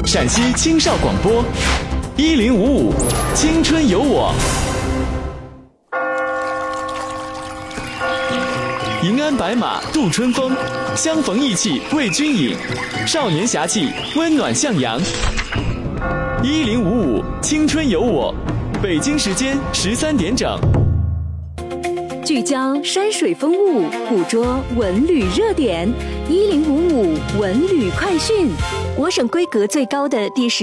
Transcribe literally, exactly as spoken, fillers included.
陕西青少广播，一零五五青春有我。银鞍白马度春风，相逢意气为君饮，少年侠气温暖向阳。一零五五青春有我，北京时间十三点整。 聚焦山水风物，捕捉文旅热点。一零五五文旅快讯，我省规格最高的第十